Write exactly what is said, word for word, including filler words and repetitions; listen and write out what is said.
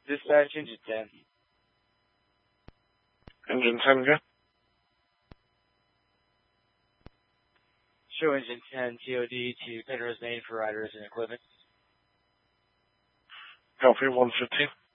Dispatch engine ten. Engine ten, go. Show engine ten T O D to Penrose Main for riders and equipment. Copy, one fifteen.